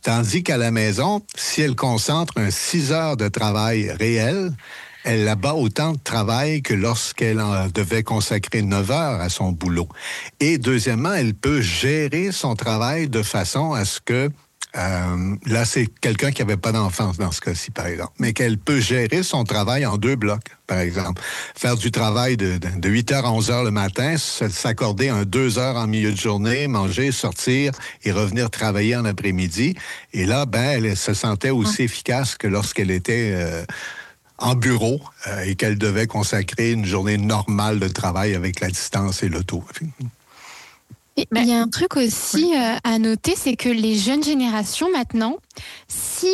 Tandis qu'à la maison, si elle concentre 6 heures de travail réel, elle abat autant de travail que lorsqu'elle devait consacrer 9 heures à son boulot. Et deuxièmement, elle peut gérer son travail de façon à ce que là, c'est quelqu'un qui n'avait pas d'enfance dans ce cas-ci, par exemple, mais qu'elle peut gérer son travail en 2 blocs, par exemple. Faire du travail de 8 heures à 11 heures le matin, s'accorder 2 heures en milieu de journée, manger, sortir et revenir travailler en après-midi. Et là, elle se sentait aussi efficace que lorsqu'elle était en bureau et qu'elle devait consacrer une journée normale de travail avec la distance et l'auto. Il y a un truc aussi à noter, c'est que les jeunes générations maintenant, si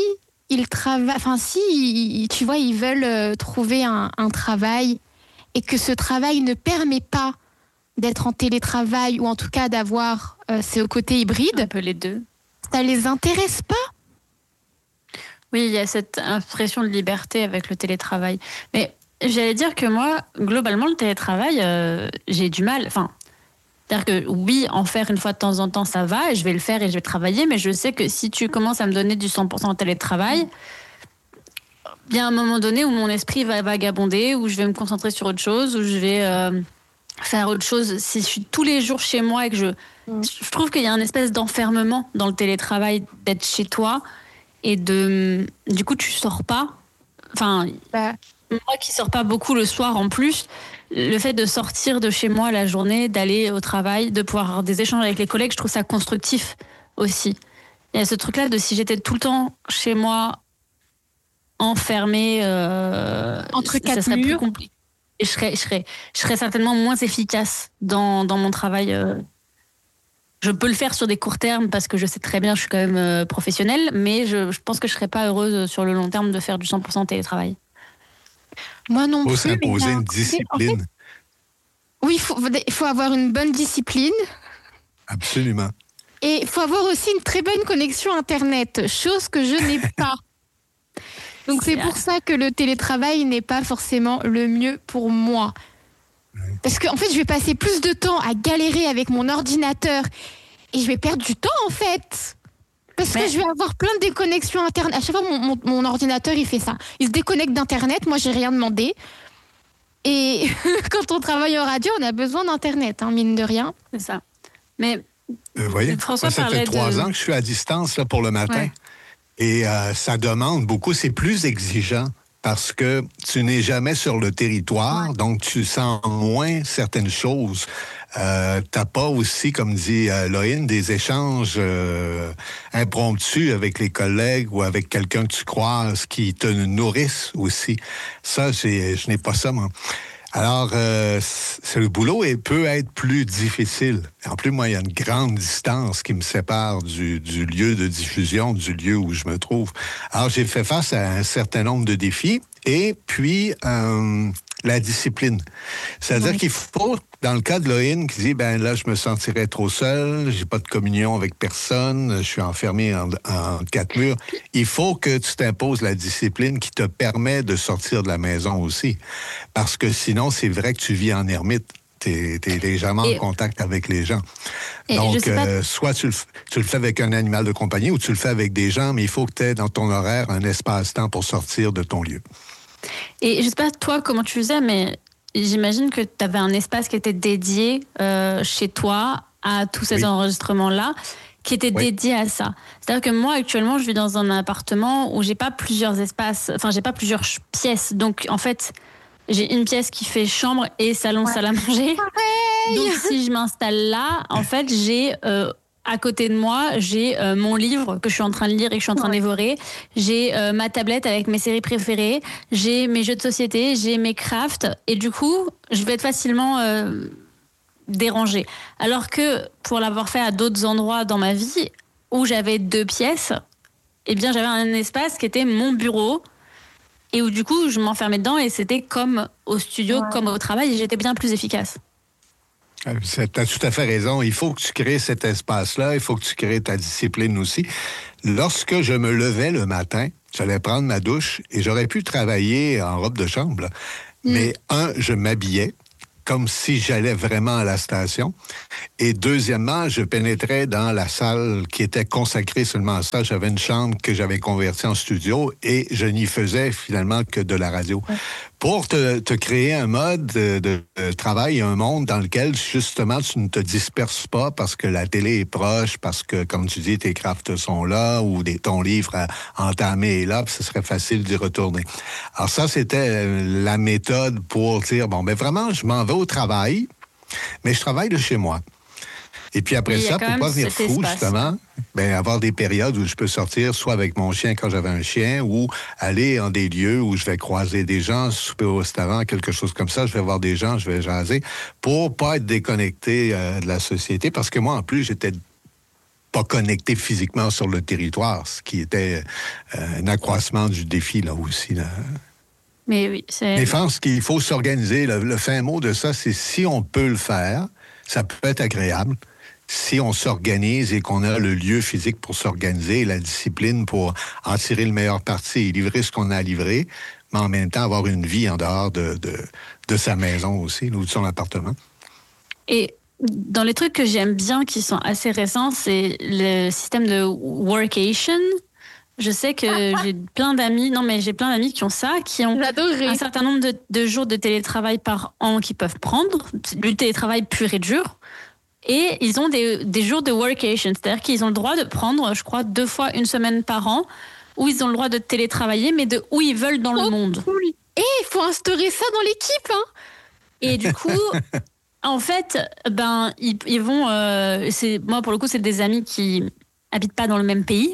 tu vois, ils veulent trouver un travail et que ce travail ne permet pas d'être en télétravail ou en tout cas d'avoir ce côté hybride, un peu les deux, ça les intéresse pas. Oui, il y a cette impression de liberté avec le télétravail. Mais j'allais dire que moi, globalement, le télétravail, j'ai du mal. C'est-à-dire que oui, en faire une fois de temps en temps, ça va, et je vais le faire et je vais travailler, mais je sais que si tu commences à me donner du 100% télétravail, il y a un moment donné où mon esprit va vagabonder, où je vais me concentrer sur autre chose, où je vais faire autre chose. Si je suis tous les jours chez moi et que je trouve qu'il y a une espèce d'enfermement dans le télétravail, d'être chez toi, et du coup, tu sors pas. Moi qui sors pas beaucoup le soir en plus, le fait de sortir de chez moi la journée, d'aller au travail, de pouvoir avoir des échanges avec les collègues, je trouve ça constructif aussi. Il y a ce truc-là de si j'étais tout le temps chez moi, enfermée, entre quatre ça serait murs, plus compliqué. Et je serais certainement moins efficace dans mon travail. Je peux le faire sur des courts termes parce que je sais très bien, je suis quand même professionnelle, mais je pense que je serais pas heureuse sur le long terme de faire du 100% télétravail. Moi non plus. Il faut s'imposer une discipline. En fait, oui, il faut avoir une bonne discipline. Absolument. Et il faut avoir aussi une très bonne connexion Internet, chose que je n'ai pas. Donc c'est pour ça que le télétravail n'est pas forcément le mieux pour moi. Parce qu'en fait, je vais passer plus de temps à galérer avec mon ordinateur et je vais perdre du temps en fait. Parce que je vais avoir plein de déconnexions Internet. À chaque fois, mon ordinateur, il fait ça. Il se déconnecte d'Internet. Moi, j'ai rien demandé. Et quand on travaille en radio, on a besoin d'Internet, mine de rien. C'est ça. Mais voyez, François ça fait 3 ans que je suis à distance là, pour le matin. Ouais. Et ça demande beaucoup. C'est plus exigeant parce que tu n'es jamais sur le territoire, donc tu sens moins certaines choses. T'as pas aussi, comme dit Loïne, des échanges impromptus avec les collègues ou avec quelqu'un que tu croises qui te nourrissent aussi. Ça, je n'ai pas ça, moi. Alors, le boulot peut être plus difficile. En plus, moi, il y a une grande distance qui me sépare du lieu de diffusion, du lieu où je me trouve. Alors, j'ai fait face à un certain nombre de défis et puis la discipline. C'est-à-dire qu'il faut, dans le cas de Loïne qui dit, là, je me sentirais trop seul, j'ai pas de communion avec personne, je suis enfermé en 4 murs. Il faut que tu t'imposes la discipline qui te permet de sortir de la maison aussi. Parce que sinon, c'est vrai que tu vis en ermite. T'es légèrement en contact avec les gens. Donc, soit tu le fais avec un animal de compagnie ou tu le fais avec des gens, mais il faut que tu aies dans ton horaire un espace-temps pour sortir de ton lieu. Et je sais pas, toi, comment tu faisais, mais j'imagine que tu avais un espace qui était dédié chez toi à tous ces enregistrements-là, qui était dédié à ça. C'est-à-dire que moi, actuellement, je vis dans un appartement où j'ai pas plusieurs espaces, j'ai pas plusieurs pièces. Donc, en fait, j'ai une pièce qui fait chambre et salon, salle à manger. Donc, si je m'installe là, en fait, j'ai... à côté de moi, j'ai mon livre que je suis en train de lire et que je suis en train de dévorer. J'ai ma tablette avec mes séries préférées. J'ai mes jeux de société. J'ai mes crafts. Et du coup, je vais être facilement dérangée. Alors que pour l'avoir fait à d'autres endroits dans ma vie, où j'avais 2 pièces, eh bien, j'avais un espace qui était mon bureau. Et où du coup, je m'enfermais dedans et c'était comme au studio, comme au travail. Et j'étais bien plus efficace. Tu as tout à fait raison. Il faut que tu crées cet espace-là. Il faut que tu crées ta discipline aussi. Lorsque je me levais le matin, j'allais prendre ma douche et j'aurais pu travailler en robe de chambre. Mais je m'habillais comme si j'allais vraiment à la station. Et deuxièmement, je pénétrais dans la salle qui était consacrée seulement à ça. J'avais une chambre que j'avais convertie en studio et je n'y faisais finalement que de la radio. Ouais. Pour te créer un mode de travail, un monde dans lequel, justement, tu ne te disperses pas parce que la télé est proche, parce que, comme tu dis, tes crafts sont là ou ton livre entamé est là, puis ce serait facile d'y retourner. Alors ça, c'était la méthode pour dire, bon, ben vraiment, je m'en vais au travail, mais je travaille de chez moi. Et puis après ça, pour pas venir fou, justement, ben, avoir des périodes où je peux sortir, soit avec mon chien quand j'avais un chien, ou aller en des lieux où je vais croiser des gens, souper au restaurant, quelque chose comme ça, je vais voir des gens, je vais jaser, pour pas être déconnecté de la société, parce que moi, en plus, j'étais pas connecté physiquement sur le territoire, ce qui était un accroissement du défi, là aussi, là. Mais oui, c'est... Mais je pense qu'il faut s'organiser. Le fin mot de ça, c'est si on peut le faire, ça peut être agréable. Si on s'organise et qu'on a le lieu physique pour s'organiser, la discipline pour en tirer le meilleur parti et livrer ce qu'on a à livrer, mais en même temps avoir une vie en dehors de sa maison aussi, ou de son appartement. Et dans les trucs que j'aime bien, qui sont assez récents, c'est le système de workation. Je sais que j'ai plein d'amis qui ont ça, qui ont un certain nombre de jours de télétravail par an qu'ils peuvent prendre, du télétravail pur et dur. Et ils ont des jours de workation, c'est-à-dire qu'ils ont le droit de prendre, je crois, 2 fois une semaine par an, où ils ont le droit de télétravailler, mais de où ils veulent dans le monde. Cool. Et il faut instaurer ça dans l'équipe, hein. Et du coup, en fait, ben ils vont. Moi, pour le coup, c'est des amis qui habitent pas dans le même pays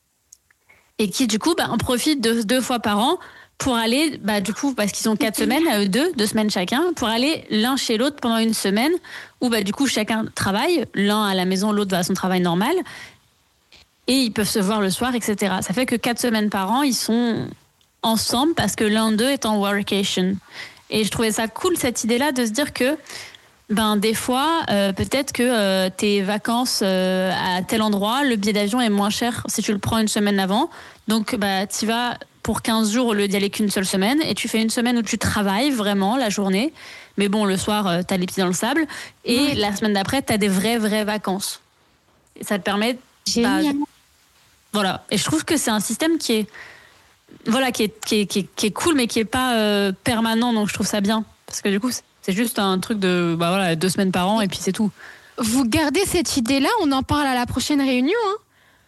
et qui, du coup, en profitent 2 fois par an pour aller, du coup, parce qu'ils ont 4 semaines à eux 2 semaines chacun, pour aller l'un chez l'autre pendant une semaine, où du coup chacun travaille, l'un à la maison, l'autre va à son travail normal, et ils peuvent se voir le soir, etc. Ça fait que 4 semaines par an, ils sont ensemble parce que l'un d'eux est en workation. Et je trouvais ça cool, cette idée-là, de se dire que des fois, peut-être que tes vacances à tel endroit, le billet d'avion est moins cher si tu le prends une semaine avant. Donc, tu vas pour 15 jours au lieu d'y aller qu'une seule semaine, et tu fais une semaine où tu travailles vraiment la journée. Mais bon, le soir, t'as les pieds dans le sable. Et la semaine d'après, t'as des vraies vacances. Et ça te permet... Génial. Voilà. Et je trouve que c'est un système qui est... Voilà, qui est cool, mais qui est pas permanent. Donc, je trouve ça bien. Parce que du coup, c'est juste un truc de 2 semaines par an, et puis c'est tout. Vous gardez cette idée-là, on en parle à la prochaine réunion, hein.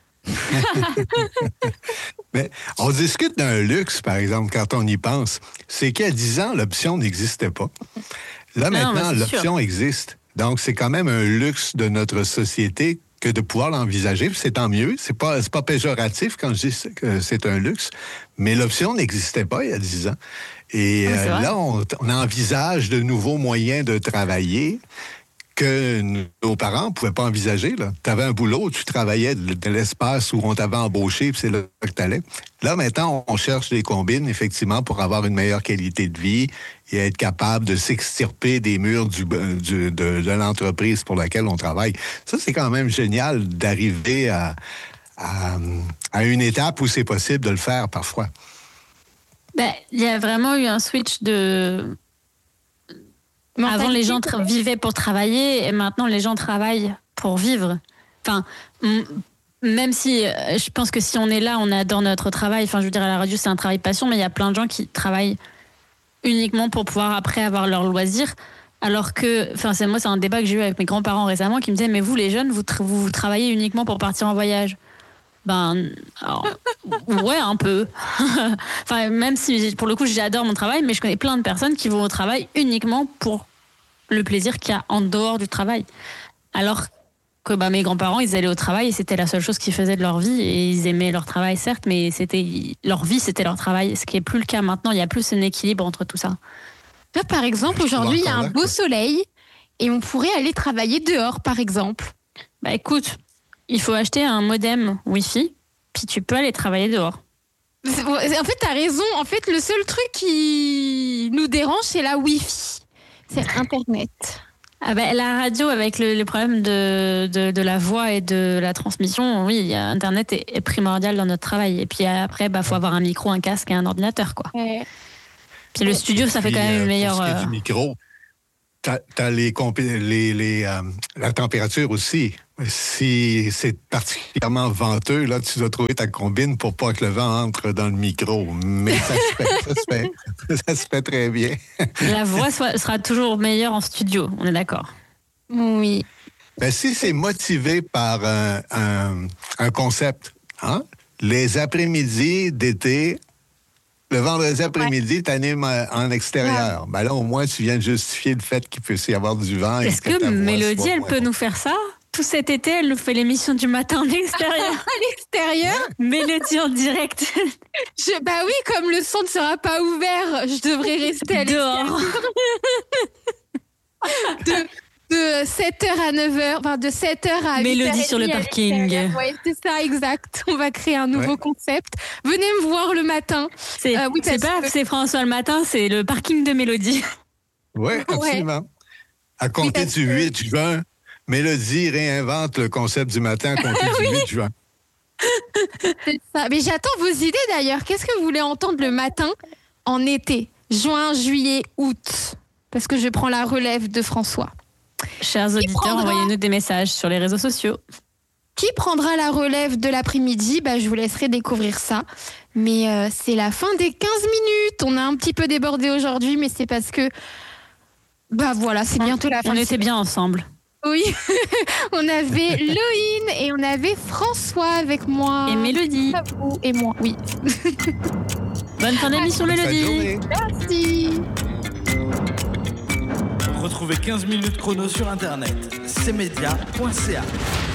Mais on discute d'un luxe, par exemple, quand on y pense. C'est qu'il y a 10 ans, l'option n'existait pas. Là, maintenant, l'option existe. Donc, c'est quand même un luxe de notre société que de pouvoir l'envisager. C'est tant mieux. C'est pas péjoratif quand je dis que c'est un luxe. Mais l'option n'existait pas il y a 10 ans. Et là, on envisage de nouveaux moyens de travailler que nos parents ne pouvaient pas envisager. Tu avais un boulot, tu travaillais de l'espace où on t'avait embauché, puis c'est là que tu allais. Là, maintenant, on cherche des combines, effectivement, pour avoir une meilleure qualité de vie et être capable de s'extirper des murs de l'entreprise pour laquelle on travaille. Ça, c'est quand même génial d'arriver à une étape où c'est possible de le faire parfois. Il y a vraiment eu un switch de... Avant, les gens vivaient pour travailler, et maintenant, les gens travaillent pour vivre. Enfin, même si je pense que si on est là, on adore notre travail. Enfin, je veux dire, à la radio, c'est un travail passion, mais il y a plein de gens qui travaillent uniquement pour pouvoir après avoir leur loisir. Alors que, c'est un débat que j'ai eu avec mes grands-parents récemment, qui me disaient, mais vous, les jeunes, vous travaillez uniquement pour partir en voyage. Ouais, un peu. Même si, pour le coup, j'adore mon travail, mais je connais plein de personnes qui vont au travail uniquement pour le plaisir qu'il y a en dehors du travail. Alors que mes grands-parents, ils allaient au travail et c'était la seule chose qu'ils faisaient de leur vie, et ils aimaient leur travail, certes, mais leur vie, c'était leur travail. Ce qui n'est plus le cas maintenant. Il n'y a plus un équilibre entre tout ça. Là, par exemple, aujourd'hui, il y a un beau soleil et on pourrait aller travailler dehors, par exemple. Écoute... Il faut acheter un modem Wi-Fi, puis tu peux aller travailler dehors. En fait, t'as raison. En fait, le seul truc qui nous dérange, c'est la Wi-Fi. C'est Internet. La radio, avec le problème de la voix et de la transmission, oui, Internet est primordial dans notre travail. Et puis après, faut avoir un micro, un casque et un ordinateur, quoi. Puis le studio, ça fait quand même une meilleure... du micro. t'as la température aussi. Si c'est particulièrement venteux, là, tu dois trouver ta combine pour pas que le vent entre dans le micro. Mais ça se fait très bien. La voix sera toujours meilleure en studio, on est d'accord? Oui. Ben, si c'est motivé par un concept, hein? Les après-midi d'été, le vendredi après-midi, t'animes en extérieur. Ben là, au moins, tu viens de justifier le fait qu'il puisse y avoir du vent. Est-ce que Mélodie, elle peut nous faire ça? Tout cet été, elle nous fait l'émission du matin en extérieur. À l'extérieur? Mélodie en direct. Bah oui, comme le son ne sera pas ouvert, je devrais rester à dehors. De 7h à 9h, enfin de 7h à 8h. Mélodie sur le parking. Oui, c'est ça, exact. On va créer un nouveau concept. Venez me voir le matin. C'est c'est François le matin, c'est le parking de Mélodie. Oui, absolument. Ouais. À compter du 8 juin, Mélodie réinvente le concept du matin à compter du 8 juin. C'est ça. Mais j'attends vos idées d'ailleurs. Qu'est-ce que vous voulez entendre le matin en été? Juin, juillet, août. Parce que je prends la relève de François. Chers auditeurs, envoyez-nous des messages sur les réseaux sociaux. Qui prendra la relève de l'après-midi? Je vous laisserai découvrir ça. Mais c'est la fin des 15 minutes. On a un petit peu débordé aujourd'hui, mais c'est parce que... voilà, c'est bientôt la fin. On était bien ensemble. Oui, on avait Loïne et on avait François avec moi. Et Mélodie. Et moi, oui. Bonne fin d'émission, Mélodie. Merci. Retrouvez 15 minutes chrono sur Internet. cmedia.ca